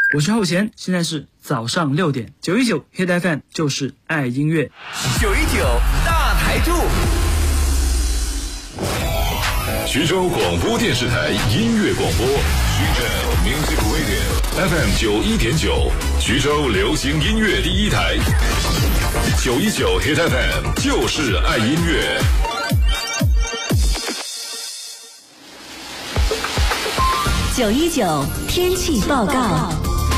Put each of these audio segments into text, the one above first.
我是浩贤，现在是早上6点，919 Hit FM 就是爱音乐。 919大台柱， 徐州广播电视台音乐广播，徐州 Music Radio FM 91.9，徐州流行音乐第一台，919 Hit FM 就是爱音乐。 919天气报告。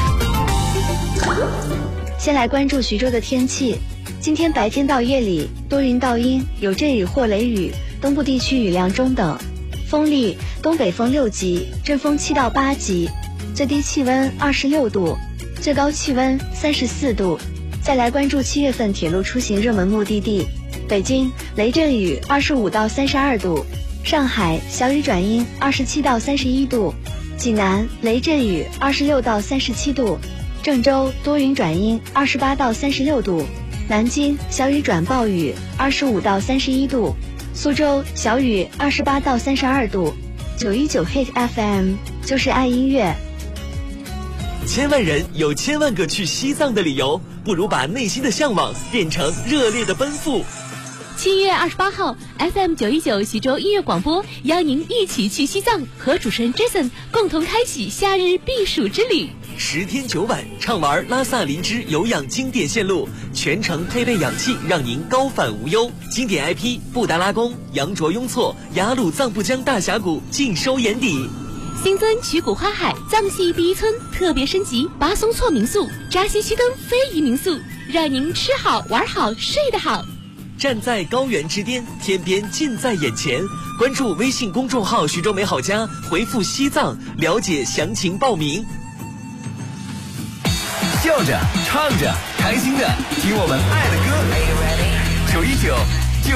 先来关注徐州的天气。今天白天到夜里多云到阴，有阵雨或雷雨，东部地区雨量中等，风力东北风6级，阵风7到8级，最低气温26度，最高气温34度。再来关注7月份铁路出行热门目的地：北京雷阵雨25到32度，上海小雨转阴27到31度，济南雷阵雨26到37度，郑州多云转阴28到36度，南京小雨转暴雨25到31度，苏州小雨28到32度。919 Hit FM 就是爱音乐。 千万人有千万个去西藏的理由，不如把内心的向往变成热烈的奔赴。 7月28号 FM 919徐州音乐广播邀您一起去西藏，和主持人 Jason 共同开启夏日避暑之旅。 10天9晚畅玩拉萨林芝有氧经典线路，全程配备氧气，让您高反无忧。经典 IP 布达拉宫、羊卓雍措、雅鲁藏布江大峡谷尽收眼底。 新增曲谷花海藏系第一村特别升级巴松措民宿、扎西须根非遗民宿，让您吃好玩好睡得好。 站在高原之巅，天边近在眼前。关注微信公众号徐州美好家，回复西藏了解详情报名。笑着唱着开心的听我们爱的歌，919